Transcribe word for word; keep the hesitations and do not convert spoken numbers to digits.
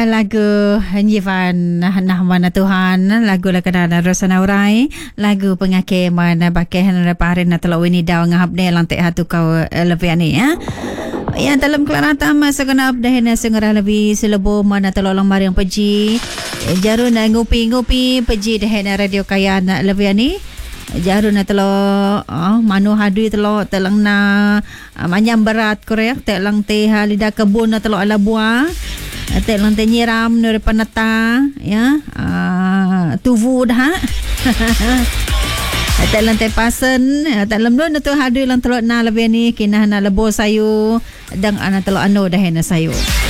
lagu Nyivan Nahmana Tuhan, lagu lakonan Rosana Urai, lagu pengakeman bakehan reparin na telo ini daw ngahap ne lantik hatu kau lebih ani ya. Yang dalam kelaratan masa kena update na sengarah lebih selebo mana telo lang mariang peji. Jaru na ngopi-ngopi peji dah na radio kaya na lebih ani. Jaru na telo oh, manu hadui telo telang na uh, manyam berat korek telang teh lidah kebun na telo ala buah. Atek lantai nyiram nuri panata ya uh, tuvu dah atek lantai pasen atek lemdon tu hadu lang telok na lebih ni kinah na lebo sayu dang ana telok ano dah na sayu.